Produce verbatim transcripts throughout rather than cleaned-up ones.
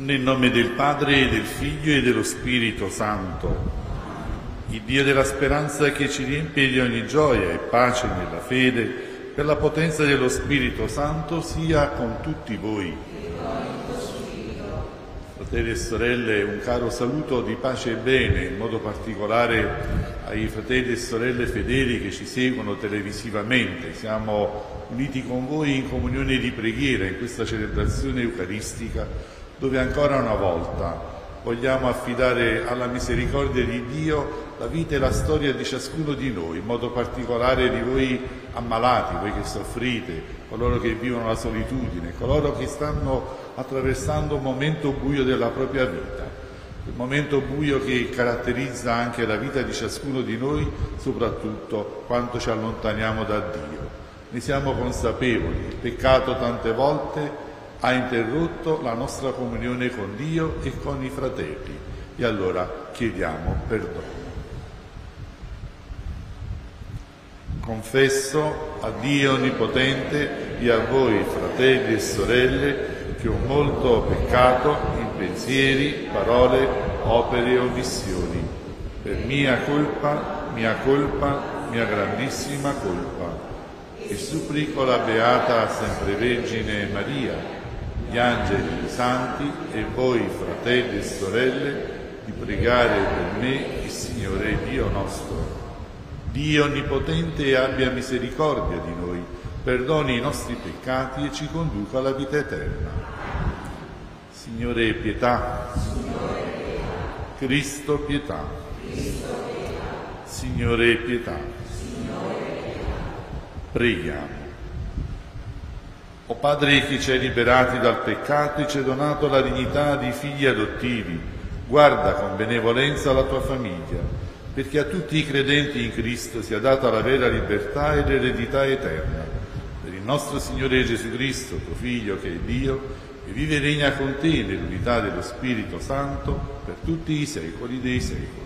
Nel nome del Padre, e del Figlio e dello Spirito Santo, il Dio della speranza che ci riempie di ogni gioia e pace nella fede, per la potenza dello Spirito Santo, sia con tutti voi. Fratelli e sorelle, un caro saluto di pace e bene, in modo particolare ai fratelli e sorelle fedeli che ci seguono televisivamente. Siamo uniti con voi in comunione di preghiera in questa celebrazione eucaristica, dove ancora una volta vogliamo affidare alla misericordia di Dio la vita e la storia di ciascuno di noi, in modo particolare di voi ammalati, voi che soffrite, coloro che vivono la solitudine, coloro che stanno attraversando un momento buio della propria vita, il momento buio che caratterizza anche la vita di ciascuno di noi, soprattutto quando ci allontaniamo da Dio. Ne siamo consapevoli, il peccato tante volte ha interrotto la nostra comunione con Dio e con i fratelli, e allora chiediamo perdono. Confesso a Dio Onnipotente e a voi, fratelli e sorelle, che ho molto peccato in pensieri, parole, opere e omissioni, per mia colpa, mia colpa, mia grandissima colpa, e supplico la Beata Sempre Vergine Maria, gli angeli, i santi e voi, fratelli e sorelle, di pregare per me il Signore Dio nostro. Dio Onnipotente abbia misericordia di noi, perdoni i nostri peccati e ci conduca alla vita eterna. Signore, pietà. Signore, pietà. Cristo, pietà. Cristo, pietà. Signore, pietà. Signore, pietà. Preghiamo. O Padre che ci hai liberati dal peccato e ci hai donato la dignità di figli adottivi, guarda con benevolenza la tua famiglia, perché a tutti i credenti in Cristo sia data la vera libertà e l'eredità eterna. Per il nostro Signore Gesù Cristo, tuo Figlio, che è Dio, che vive e regna con te nell'unità dello Spirito Santo, per tutti i secoli dei secoli.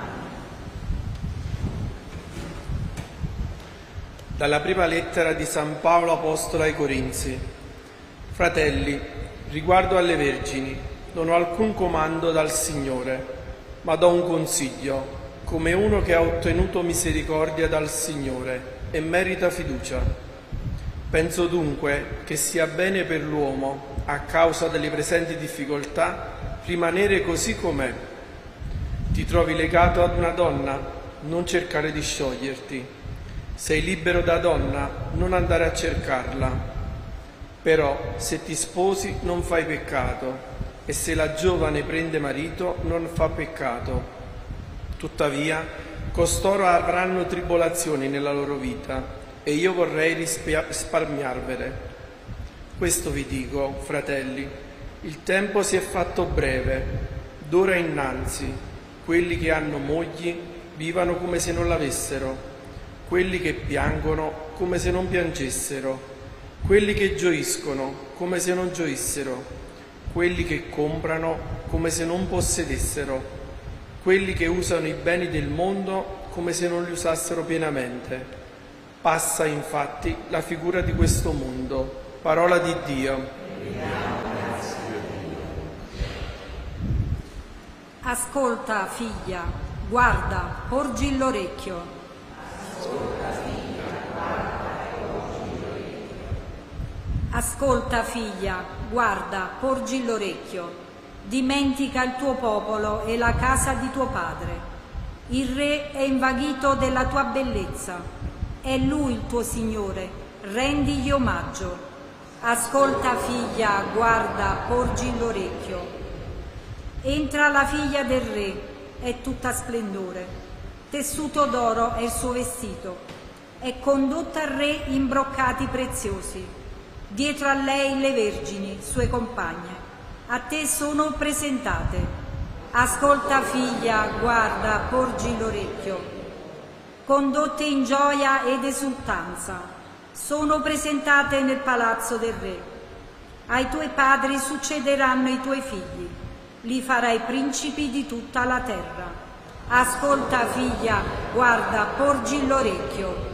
Dalla prima lettera di San Paolo Apostolo ai Corinzi. Fratelli, riguardo alle vergini, non ho alcun comando dal Signore, ma do un consiglio, come uno che ha ottenuto misericordia dal Signore e merita fiducia. Penso dunque che sia bene per l'uomo, a causa delle presenti difficoltà, rimanere così com'è. Ti trovi legato ad una donna? Non cercare di scioglierti. Sei libero da donna, non andare a cercarla. Però se ti sposi non fai peccato, e se la giovane prende marito non fa peccato. Tuttavia, costoro avranno tribolazioni nella loro vita, e io vorrei risparmiarvele. Questo vi dico, fratelli, il tempo si è fatto breve, d'ora innanzi, quelli che hanno mogli vivano come se non l'avessero, quelli che piangono come se non piangessero, quelli che gioiscono come se non gioissero, quelli che comprano come se non possedessero, quelli che usano i beni del mondo come se non li usassero pienamente. Passa infatti la figura di questo mondo. Parola di Dio. Ascolta, figlia, guarda, porgi l'orecchio. Ascolta, figlia, guarda, porgi l'orecchio. Dimentica il tuo popolo e la casa di tuo padre. Il re è invaghito della tua bellezza. È lui il tuo Signore, rendigli omaggio. Ascolta, figlia, guarda, porgi l'orecchio. Entra la figlia del re, è tutta splendore. Tessuto d'oro è il suo vestito. È condotta al re in broccati preziosi. Dietro a lei le vergini, sue compagne, a te sono presentate. Ascolta, figlia, guarda, porgi l'orecchio. Condotte in gioia ed esultanza, sono presentate nel palazzo del re. Ai tuoi padri succederanno i tuoi figli, li farai principi di tutta la terra. Ascolta, figlia, guarda, porgi l'orecchio.